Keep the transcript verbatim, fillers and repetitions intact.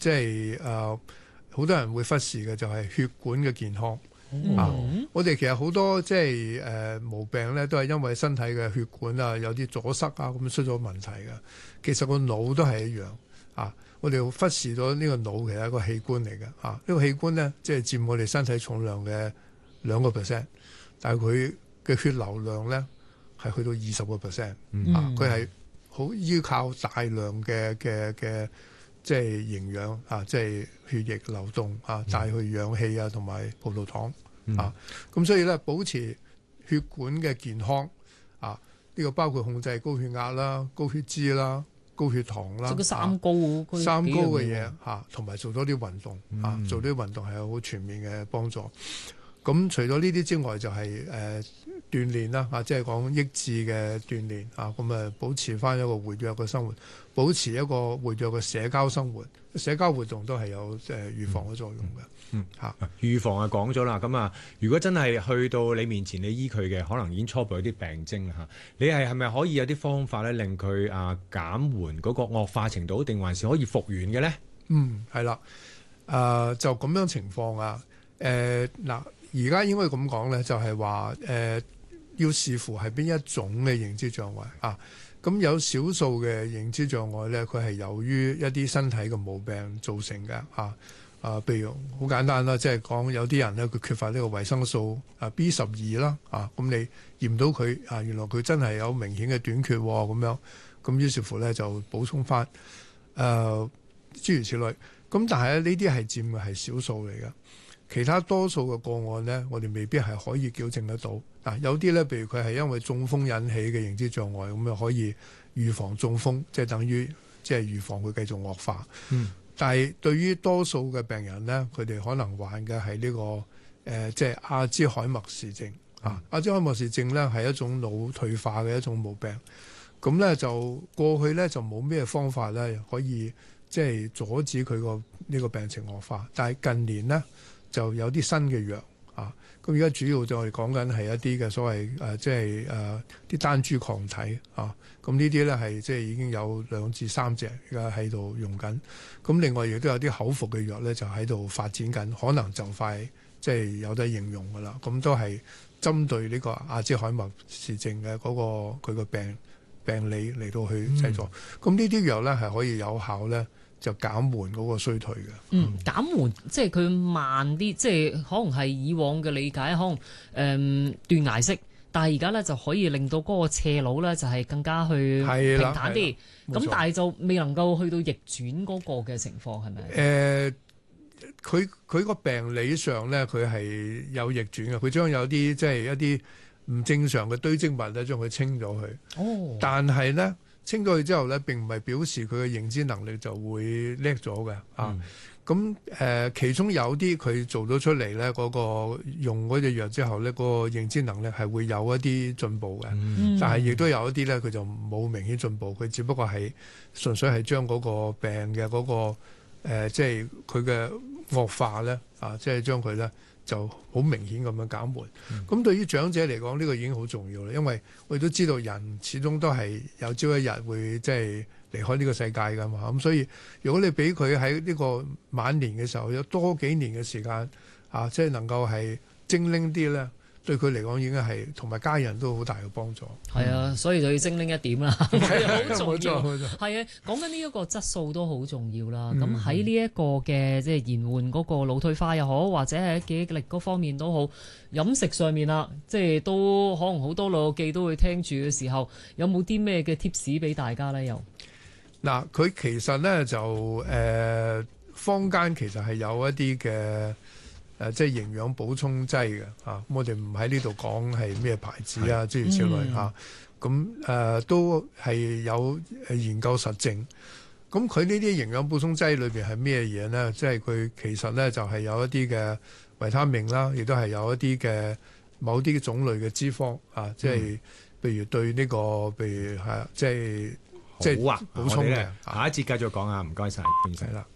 即係誒好多人會忽視嘅就係血管嘅健康。 嗯、 啊！我哋其實好多即係誒毛病咧，都係因為身體嘅血管啊有啲阻塞啊，咁出咗問題嘅。其實個腦都係一樣啊！我哋忽視咗呢個腦其實係一個器官嚟嘅啊！呢、呢個器官咧，即係佔我哋身體重量嘅兩個 percent，但係佢嘅血流量咧係去到二十個 percent 啊！佢係好依靠大量嘅嘅嘅。即係營養啊，即係血液流動啊，帶去氧氣啊，同埋葡萄糖、嗯、啊。咁所以咧，保持血管嘅健康啊，呢、呢個包括控制高血壓啦、高血脂啦、高血糖啦。 即係三高， 啊、三高嘅嘢嚇，同埋做多啲運動、嗯、啊，做啲運動係有好全面嘅幫助。咁除咗呢啲之外，就係、是、誒、呃、鍛鍊啦，啊，即係講益智嘅鍛鍊啊，咁啊保持翻一個活躍嘅生活，保持一個活躍嘅社交生活，社交活動都係有誒預防嘅作用嘅。 嗯，嚇、嗯，預防啊講咗啦，咁啊，如果真係去到你面前，你醫佢嘅，可能已經初步有啲病徵嚇，你係係咪可以有啲方法咧，令佢啊減緩嗰個惡化程度，定還是可以復原嘅咧？ 嗯，係啦，誒、呃、就咁樣情況啊，誒、呃、嗱。而家應該咁講咧，就係話誒要視乎係邊一種嘅認知障礙啊。咁有少數嘅認知障礙咧，佢係由於一啲身體嘅毛病造成嘅啊。啊，譬如好簡單啦，即係講有啲人咧，佢缺乏呢個維生素啊 B 十二啦啊。咁你驗到佢啊，原來佢真係有明顯嘅短缺咁、哦、樣，咁於是乎咧就補充翻誒、呃、諸如此類。咁但係咧呢啲係佔嘅係少數嚟嘅。其他多數嘅個案呢，我哋未必係可以矯正得到。嗱、啊，有啲呢，譬如佢係因為中風引起嘅認知障礙，咁就可以預防中風，即係等於即係預防佢繼續惡化。嗯。但係對於多數嘅病人呢，佢哋可能患嘅係呢個誒、呃，即係阿茲海默氏症。啊，嗯、阿茲海默氏症呢係一種腦退化嘅一種毛病。咁呢，就過去呢，就冇咩方法呢可以即係阻止佢個呢個病情惡化。但係近年呢，就有啲新嘅藥啊，咁而家主要就我哋講緊係一啲嘅所謂誒、呃，即係誒啲單株抗體啊，咁呢啲咧係即係已經有兩至三隻而家喺度用緊，咁另外亦都有啲口服嘅藥咧就喺度發展緊，可能就快即係有得應用噶啦，咁都係針對呢個阿茲海默氏症嘅嗰個佢個病病理嚟到去製作，咁、嗯、呢啲藥咧係可以有效咧。就減緩嗰個衰退嘅。 嗯，減緩即係佢慢啲，即係可能係以往嘅理解，可能誒、嗯、斷崖式，但係而家咧就可以令到嗰個斜路咧就係更加去平坦啲。咁但係就未能夠去到逆轉嗰個嘅情況，係咪？誒、 呃，佢佢個病理上咧，佢係有逆轉嘅。佢將有啲即係一啲唔正常嘅堆積物咧，將佢清咗去。哦，但係咧。清咗佢之後咧，並唔係表示佢嘅認知能力就會叻咗嘅啊！咁誒、嗯呃，其中有啲佢做到出嚟咧，嗰、那個用嗰隻藥之後咧，嗰、那個認知能力係會有一啲進步嘅。嗯、但係亦都有一啲咧，佢就冇明顯進步，佢只不過係純粹係將嗰個病嘅嗰、那個、呃、即係佢嘅惡化咧啊，即係將佢咧。就好明顯咁樣減緩。咁、嗯、對於長者嚟講，呢、這個已經好重要啦。因為我哋都知道人始終都係有朝一日會即係離開呢個世界㗎嘛。咁所以如果你俾佢喺呢個晚年嘅時候有多幾年嘅時間啊，即係能夠係精靈啲咧，對佢嚟講已經係同埋家人都好大嘅幫助。 係啊，所以就要精靈一點啦，好重要。 冇錯， 係啊，講緊呢一個質素都好重要啦。咁喺呢一個嘅即係延緩嗰個腦退化又好，或者係記憶力嗰方面都好，飲食上面啦，即係都可能好多老友記都會聽住嘅時候，有冇啲咩嘅 tips 俾大家咧？又嗱，佢其實咧就誒、呃、坊間其實係有一啲嘅。誒、呃、即係營養補充劑嘅嚇，咁、啊、我哋唔喺呢度講係咩牌子啊，諸如此類嚇。咁、啊、誒、呃、都係有研究實證。咁佢呢啲營養補充劑裏邊係咩嘢呢？即係佢其實呢就係、是、有一啲嘅維他命啦，亦都係有一啲嘅某啲種類嘅脂肪啊，即係譬如對呢、這個譬如係即係即係補充嘅。 下一節繼續講啊，唔該晒，邊世啦。